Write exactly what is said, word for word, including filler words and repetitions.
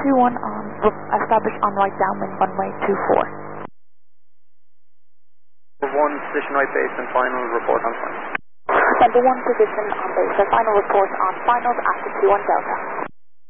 two one on, established on right downwind runway two four. one, position right base and final report on final. Number one position on base, so final report on finals after two one Delta.